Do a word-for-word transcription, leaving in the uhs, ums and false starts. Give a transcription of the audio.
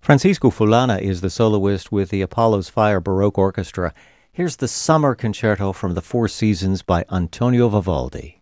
Francisco Fulana is the soloist with the Apollo's Fire Baroque Orchestra. Here's the Summer Concerto from the Four Seasons by Antonio Vivaldi.